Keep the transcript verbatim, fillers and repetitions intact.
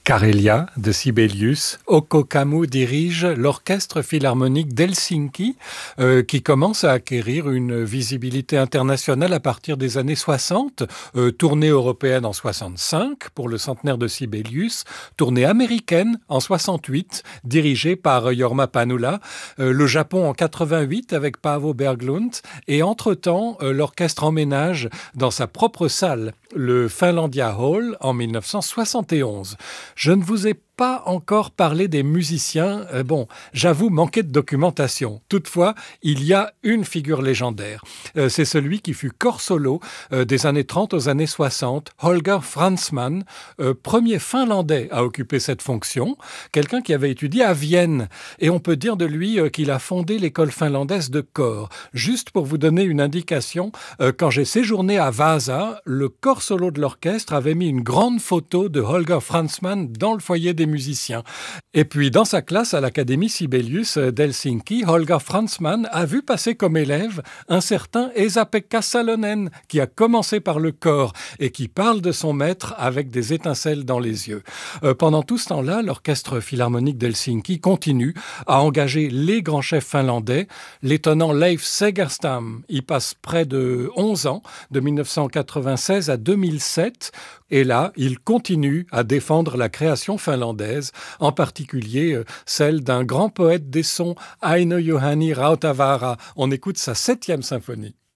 Karelia de Sibelius. Occo Kammu dirige l'Orchestre philharmonique d'Helsinki euh, qui commence à acquérir une visibilité internationale à partir des années soixante. Euh, tournée européenne en soixante-cinq pour le centenaire de Sibelius. Tournée américaine en soixante-huit dirigée par Jorma Panula. Euh, le Japon en quatre-vingt-huit avec Paavo Berglund. Et entre-temps, euh, l'orchestre emménage dans sa propre salle, le Finlandia Hall, en mille neuf cent soixante et onze. Je ne vous ai pas encore parlé des musiciens. Euh, bon, j'avoue manquer de documentation. Toutefois, il y a une figure légendaire. Euh, c'est celui qui fut corps solo euh, des années trente aux années soixante, Holger Franzmann, euh, premier Finlandais à occuper cette fonction, quelqu'un qui avait étudié à Vienne. Et on peut dire de lui euh, qu'il a fondé l'école finlandaise de corps. Juste pour vous donner une indication, euh, quand j'ai séjourné à Vasa, le corps solo de l'orchestre avait mis une grande photo de Holger Franzmann dans le foyer des musiciens. Et puis, dans sa classe à l'Académie Sibelius d'Helsinki, Holger Franzmann a vu passer comme élève un certain Esa-Pekka Salonen, qui a commencé par le corps et qui parle de son maître avec des étincelles dans les yeux. Euh, pendant tout ce temps-là, l'Orchestre philharmonique d'Helsinki continue à engager les grands chefs finlandais. L'étonnant Leif Segerstam y passe près de onze ans, de mille neuf cent quatre-vingt-seize à deux mille sept. Et là, il continue à défendre la création finlandaise, en particulier euh, celle d'un grand poète des sons, Aino Juhani Rautavaara. On écoute sa septième symphonie.